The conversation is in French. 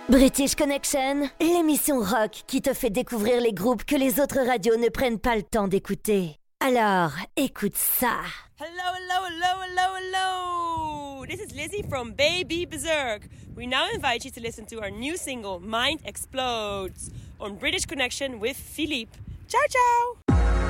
British Connection, l'émission rock qui te fait découvrir les groupes que les autres radios ne prennent pas le temps d'écouter. Alors, écoute ça. Hello, hello, hello, hello, hello! This is Lizzie from Baby Berserk. We now invite you to listen to our new single, Mind Explodes, on British Connection with Philippe. Ciao, ciao!